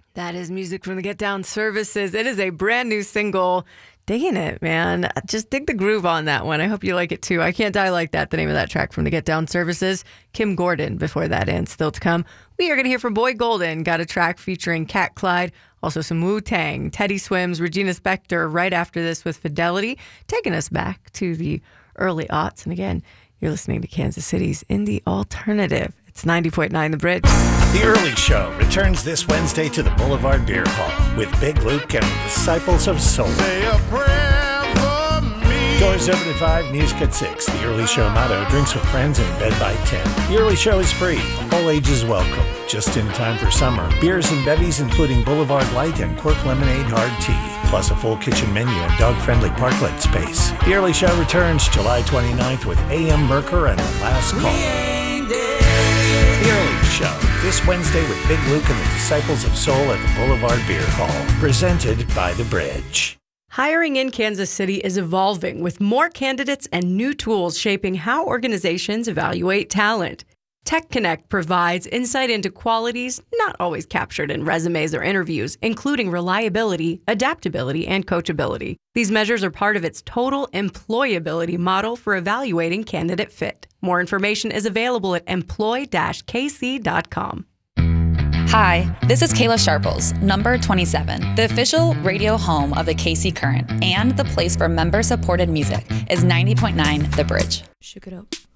That is music from the Get Down Services. It is a brand new single. Digging it, man. Just dig the groove on that one. I hope you like it too. I Can't Die Like That, the name of that track from the Get Down Services. Kim Gordon before that, and still to come. We are going to hear from Boy Golden. Got a track featuring Cat Clyde. Also some Wu-Tang, Teddy Swims, Regina Spektor right after this with Fidelity, taking us back to the early aughts. And again, you're listening to Kansas City's Indie Alternative. It's 90.9 The Bridge. The Early Show returns this Wednesday to the Boulevard Beer Hall with Big Luke and the Disciples of Soul. Say a prayer for me. Doors open at 5, music at 6. The Early Show motto, drinks with friends and bed by 10. The Early Show is free. All ages welcome. Just in time for summer. Beers and bevies including Boulevard Light and Cork Lemonade Hard Tea. Plus a full kitchen menu and dog-friendly parklet space. The Early Show returns July 29th with A.M. Merker and The Last Call. The Early Show, this Wednesday with Big Luke and the Disciples of Soul at the Boulevard Beer Hall. Presented by The Bridge. Hiring in Kansas City is evolving with more candidates and new tools shaping how organizations evaluate talent. Tech Connect provides insight into qualities not always captured in resumes or interviews, including reliability, adaptability, and coachability. These measures are part of its total employability model for evaluating candidate fit. More information is available at employ-kc.com. Hi, this is Kayla Sharples, number 27. The official radio home of the KC Current and the place for member-supported music is 90.9 The Bridge. Shook it up.